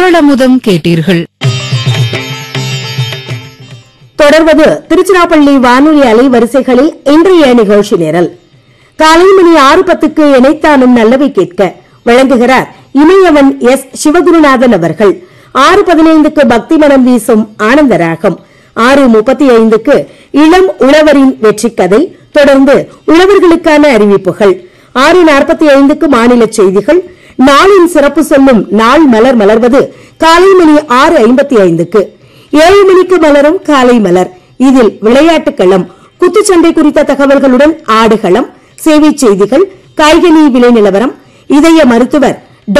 குறளமுதம் கேட்டீர்கள். தொடர்வது திருச்சிராப்பள்ளி வானொலி அலைவரிசைகளில் இன்றைய நிகழ்ச்சி நிரல். காலை மணி 6:10 இணைத்தானும் நல்லவை கேட்க வழங்குகிறார் இமயவன் எஸ் சிவகுருநாதன் அவர்கள். 6:15 பக்தி மனம் வீசும் ஆனந்தராகம். 6:35 இளம் உழவரின் வெற்றி கதை. தொடர்ந்து உழவர்களுக்கான அறிவிப்புகள். 6:45 மாநில செய்திகள். நாளின் சிறப்பு சொல்லும் நாள் மலர் மலர்வது காலை மணி 6:55. 7 மணிக்கு மலரும் காலை மலர். இதில் விளையாட்டுக் களம், குத்துச்சண்டை குறித்த தகவல்களுடன் ஆடுகளம், சேவை செய்திகள், காய்கனி விலை நிலவரம், இதய மருத்துவர்